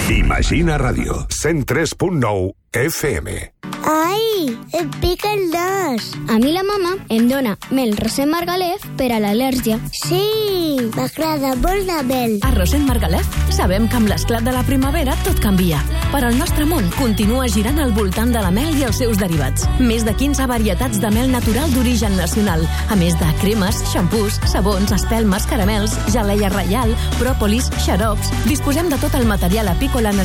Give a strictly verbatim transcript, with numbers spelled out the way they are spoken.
Imagina Ràdio, cent tres punt nou F M. Ai, em pica el nas. A mi la mama em dona mel Roser Margalef per a l'al·lèrgia. Sí, m'agrada molt la mel. A Roser Margalef sabem que amb l'esclat de la primavera tot canvia, però el nostre món continua girant al voltant de la mel i els seus derivats. Més de quinze varietats de mel natural d'origen nacional, a més de cremes, xampús, sabons, espelmes, caramels, geleia reial, pròpolis, xarops. Disposem de tot el material apícola